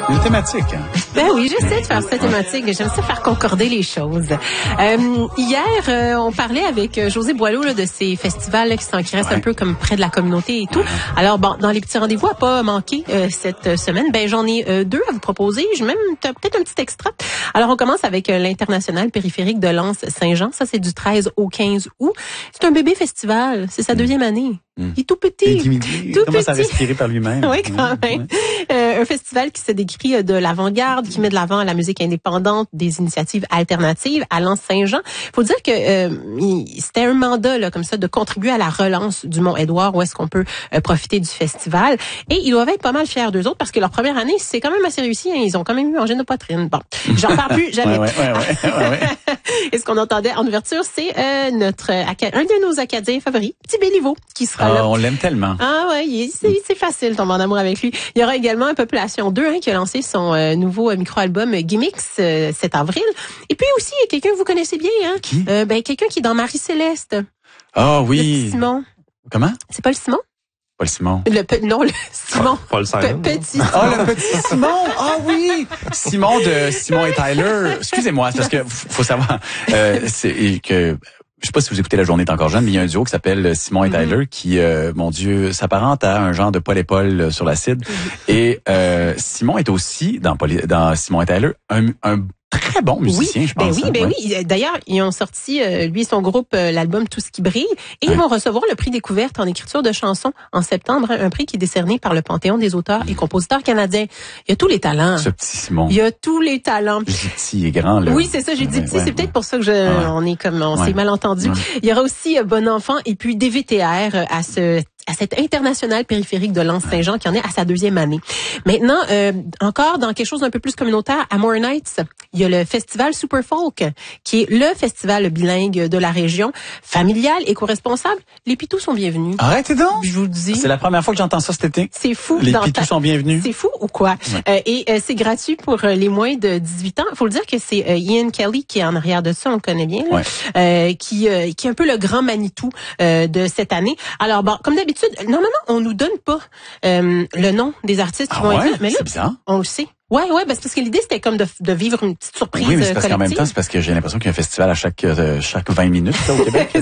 Une thématique. Hein? Ben oui, j'essaie de faire cette thématique. J'aime ça faire concorder les choses. Hier, on parlait avec José Boileau là, de ces festivals là, qui restent un peu comme près de la communauté et tout. Alors, bon, dans les petits rendez-vous à pas manquer cette semaine, ben j'en ai deux à vous proposer. J'ai même peut-être un petit extra. Alors, on commence avec l'International périphérique de Lens-Saint-Jean. Ça, c'est du 13 au 15 août. C'est un bébé festival. C'est sa deuxième année. Il est tout petit. Il commence à respirer par lui-même. Oui, quand même. Un festival qui se décrit de l'avant-garde, qui met de l'avant la musique indépendante, des initiatives alternatives à Lens-Saint-Jean. Faut dire que c'était un mandat là comme ça de contribuer à la relance du Mont-Édouard, où est-ce qu'on peut profiter du festival. Et ils doivent être pas mal fiers d'eux autres parce que leur première année, c'est quand même assez réussi. Hein. Ils ont quand même eu angine de poitrine. Bon, j'en parle plus jamais. Ouais. Et ce qu'on entendait en ouverture, c'est un de nos Acadiens favoris, Petit Béliveau, qui sera là. On l'aime tellement. Ah ouais, c'est facile tomber en amour avec lui. Il y aura également Population 2 qui a lancé son nouveau micro-album Gimmicks cet avril. Et puis aussi, il y a quelqu'un que vous connaissez bien. Hein? Qui? Quelqu'un qui est dans Marie-Céleste. Ah oui. Le petit Simon. Comment? C'est pas le Simon? Pas le Simon. Le Simon. Paul Simon. Petit. Ah, le petit Simon! Ah oui! Simon de Simon et Tyler. Excusez-moi, c'est parce que faut savoir, c'est que, je sais pas si vous écoutez La Journée est encore jeune, mais il y a un duo qui s'appelle Simon et Tyler qui, mon Dieu, s'apparente à un genre de Paul et Paul sur l'acide. Et Simon est aussi, dans Simon et Tyler, un très bon musicien, je pense. Oui. D'ailleurs, ils ont sorti, lui et son groupe, l'album Tout ce qui brille. Et ils vont recevoir le prix découverte en écriture de chansons en septembre, un prix qui est décerné par le Panthéon des auteurs et compositeurs canadiens. Il y a tous les talents. Ce petit Simon. Il y a tous les talents. Je dis petit et grand, là. Oui, c'est ça, j'ai dit petit. C'est peut-être pour ça que on s'est mal entendu. Il y aura aussi Bon Enfant et puis DVTR à cette internationale périphérique de Lens-Saint-Jean qui en est à sa deuxième année. Maintenant, encore dans quelque chose d'un peu plus communautaire, à Moore Nights, il y a le festival Super Folk, qui est le festival bilingue de la région, familial, éco-responsable. Les pitous sont bienvenus. Arrêtez donc! Je vous le dis. C'est la première fois que j'entends ça cet été. C'est fou. Les pitous sont bienvenus. C'est fou ou quoi? Et c'est gratuit pour les moins de 18 ans. Il faut le dire que c'est Ian Kelly qui est en arrière de ça, on le connaît bien, là, qui est un peu le grand Manitou de cette année. Alors bon, comme d'habitude, normalement, on nous donne pas le nom des artistes qui vont être là. Mais là, c'est bizarre. On le sait. Ouais, parce que l'idée, c'était comme de vivre une petite surprise. Oui, mais c'est parce collective. qu'en même temps, c'est parce que j'ai l'impression qu'il y a un festival à chaque 20 minutes là, au Québec.